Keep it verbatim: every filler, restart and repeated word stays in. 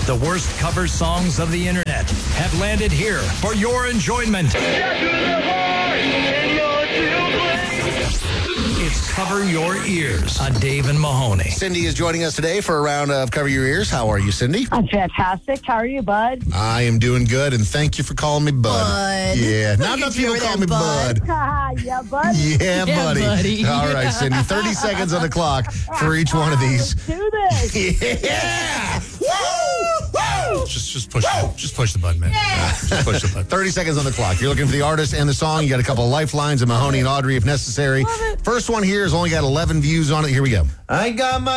The worst cover songs of the internet have landed here for your enjoyment. It's Cover Your Ears on Dave and Mahoney. Cindy is joining us today for a round of Cover Your Ears. How are you, Cindy? I'm fantastic. How are you, bud? I am doing good, and thank you for calling me Bud. Bud. Yeah, not Look enough at you people over call there, me Bud. Bud. yeah, bud. Yeah, Yeah, buddy. buddy. All right, Cindy, thirty seconds on the clock for each one of these. Let's do this. Yeah! Woo! Woo! Just, just push, the, just push the button, man. Uh, just push the button. thirty seconds on the clock. You're looking for the artist and the song. You got a couple of lifelines of Mahoney and Audrey if necessary. First one here has only got eleven views on it. Here we go. I got my